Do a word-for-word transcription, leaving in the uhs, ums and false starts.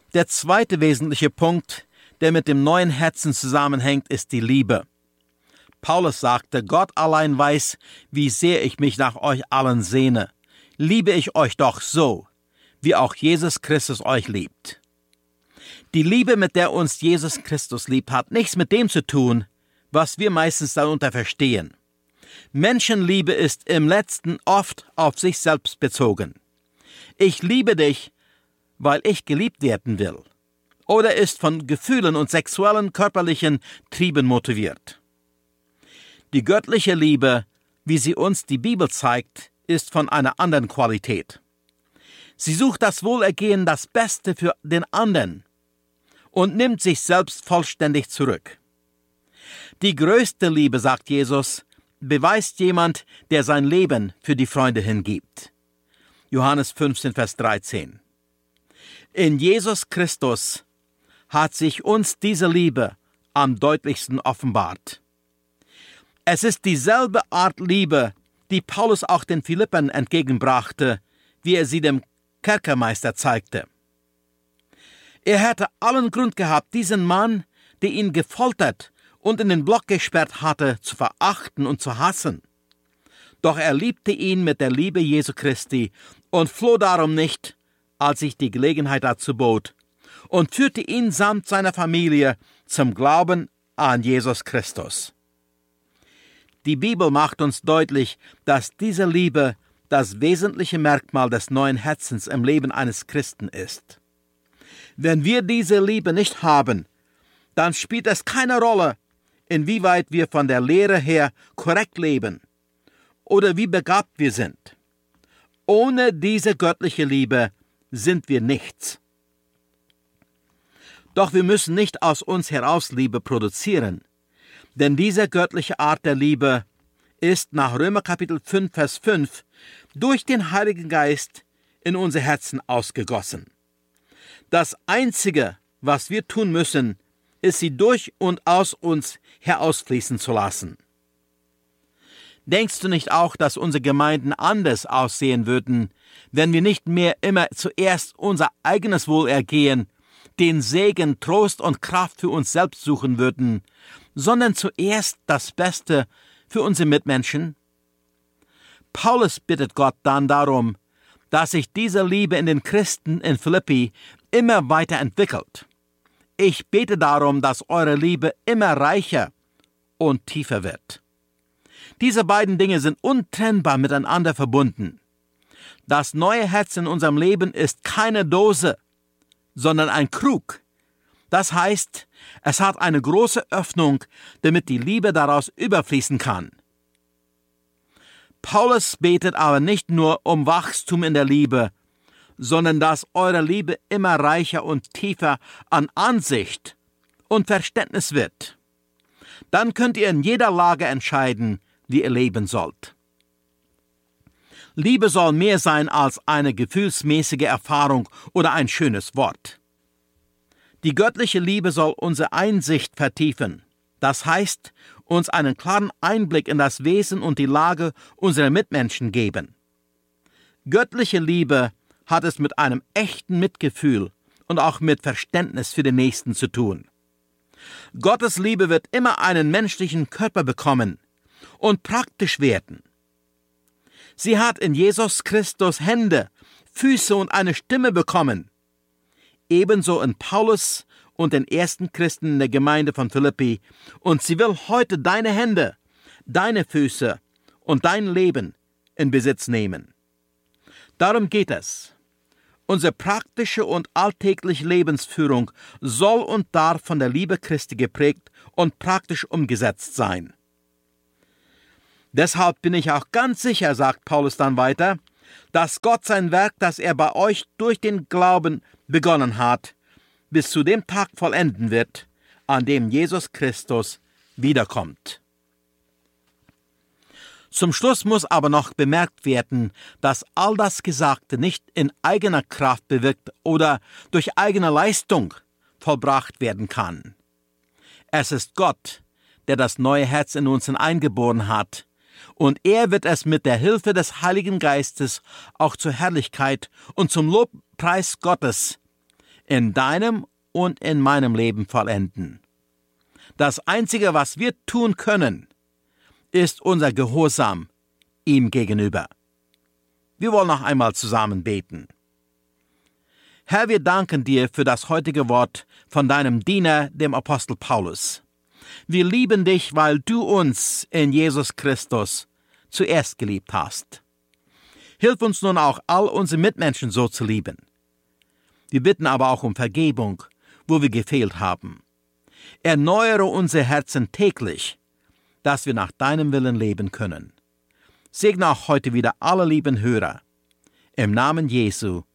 Der zweite wesentliche Punkt, der mit dem neuen Herzen zusammenhängt, ist die Liebe. Paulus sagte, Gott allein weiß, wie sehr ich mich nach euch allen sehne. Liebe ich euch doch so, wie auch Jesus Christus euch liebt. Die Liebe, mit der uns Jesus Christus liebt, hat nichts mit dem zu tun, was wir meistens darunter verstehen. Menschenliebe ist im Letzten oft auf sich selbst bezogen. Ich liebe dich, weil ich geliebt werden will. Oder ist von Gefühlen und sexuellen, körperlichen Trieben motiviert. Die göttliche Liebe, wie sie uns die Bibel zeigt, ist von einer anderen Qualität. Sie sucht das Wohlergehen, das Beste für den anderen und nimmt sich selbst vollständig zurück. Die größte Liebe, sagt Jesus, beweist jemand, der sein Leben für die Freunde hingibt. Johannes fünfzehn, Vers dreizehn. In Jesus Christus hat sich uns diese Liebe am deutlichsten offenbart. Es ist dieselbe Art Liebe, die Paulus auch den Philippern entgegenbrachte, wie er sie dem Kerkermeister zeigte. Er hätte allen Grund gehabt, diesen Mann, der ihn gefoltert und in den Block gesperrt hatte, zu verachten und zu hassen. Doch er liebte ihn mit der Liebe Jesu Christi und floh darum nicht, als sich die Gelegenheit dazu bot, und führte ihn samt seiner Familie zum Glauben an Jesus Christus. Die Bibel macht uns deutlich, dass diese Liebe das wesentliche Merkmal des neuen Herzens im Leben eines Christen ist. Wenn wir diese Liebe nicht haben, dann spielt es keine Rolle, inwieweit wir von der Lehre her korrekt leben oder wie begabt wir sind. Ohne diese göttliche Liebe sind wir nichts. Doch wir müssen nicht aus uns heraus Liebe produzieren, denn diese göttliche Art der Liebe ist nach Römer Kapitel fünf, Vers fünf durch den Heiligen Geist in unser Herzen ausgegossen. Das Einzige, was wir tun müssen, ist, sie durch und aus uns herausfließen zu lassen. Denkst du nicht auch, dass unsere Gemeinden anders aussehen würden, wenn wir nicht mehr immer zuerst unser eigenes Wohlergehen, den Segen, Trost und Kraft für uns selbst suchen würden, sondern zuerst das Beste für unsere Mitmenschen? Paulus bittet Gott dann darum, dass sich diese Liebe in den Christen in Philippi immer weiterentwickelt. Ich bete darum, dass eure Liebe immer reicher und tiefer wird. Diese beiden Dinge sind untrennbar miteinander verbunden. Das neue Herz in unserem Leben ist keine Dose, sondern ein Krug. Das heißt, es hat eine große Öffnung, damit die Liebe daraus überfließen kann. Paulus betet aber nicht nur um Wachstum in der Liebe, sondern dass eure Liebe immer reicher und tiefer an Ansicht und Verständnis wird. Dann könnt ihr in jeder Lage entscheiden, wie ihr leben sollt. Liebe soll mehr sein als eine gefühlsmäßige Erfahrung oder ein schönes Wort. Die göttliche Liebe soll unsere Einsicht vertiefen. Das heißt, uns einen klaren Einblick in das Wesen und die Lage unserer Mitmenschen geben. Göttliche Liebe hat es mit einem echten Mitgefühl und auch mit Verständnis für den Nächsten zu tun. Gottes Liebe wird immer einen menschlichen Körper bekommen und praktisch werden. Sie hat in Jesus Christus Hände, Füße und eine Stimme bekommen. Ebenso in Paulus und den ersten Christen in der Gemeinde von Philippi. Und sie will heute deine Hände, deine Füße und dein Leben in Besitz nehmen. Darum geht es. Unsere praktische und alltägliche Lebensführung soll und darf von der Liebe Christi geprägt und praktisch umgesetzt sein. Deshalb bin ich auch ganz sicher, sagt Paulus dann weiter, dass Gott sein Werk, das er bei euch durch den Glauben begonnen hat, bis zu dem Tag vollenden wird, an dem Jesus Christus wiederkommt. Zum Schluss muss aber noch bemerkt werden, dass all das Gesagte nicht in eigener Kraft bewirkt oder durch eigene Leistung vollbracht werden kann. Es ist Gott, der das neue Herz in uns hineingeboren hat, und er wird es mit der Hilfe des Heiligen Geistes auch zur Herrlichkeit und zum Lobpreis Gottes in deinem und in meinem Leben vollenden. Das Einzige, was wir tun können, ist unser Gehorsam ihm gegenüber. Wir wollen noch einmal zusammen beten. Herr, wir danken dir für das heutige Wort von deinem Diener, dem Apostel Paulus. Wir lieben dich, weil du uns in Jesus Christus zuerst geliebt hast. Hilf uns nun auch, all unsere Mitmenschen so zu lieben. Wir bitten aber auch um Vergebung, wo wir gefehlt haben. Erneuere unsere Herzen täglich, dass wir nach deinem Willen leben können. Segne auch heute wieder alle lieben Hörer. Im Namen Jesu.